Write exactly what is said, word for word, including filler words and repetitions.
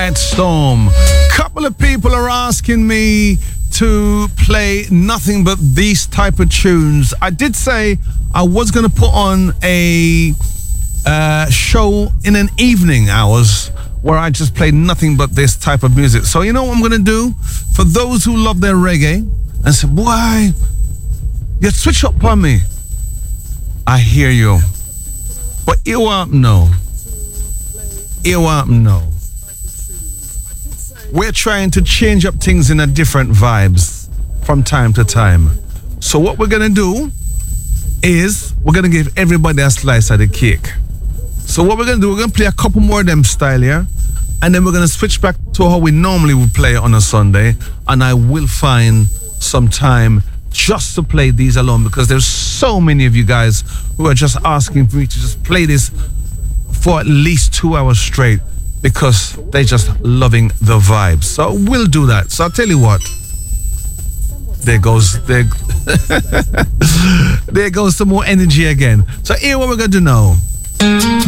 Quiet Storm. Couple of people are asking me to play nothing but these type of tunes. I did say I was going to put on a uh, show in an evening hours where I just play nothing but this type of music. So you know what I'm going to do? For those who love their reggae and say, boy, you switch up on me. I hear you. But you want no. You want no. We're trying to change up things in a different vibes from time to time. So what we're going to do is we're going to give everybody a slice of the cake. So what we're going to do, we're going to play a couple more of them style here, and then we're going to switch back to how we normally would play on a Sunday, and I will find some time just to play these alone because there's so many of you guys who are just asking for me to just play this for at least two hours straight because they're just loving the vibes. So we'll do that. So I'll tell you what. There goes there, there goes some more energy again. So here what we're going to do now.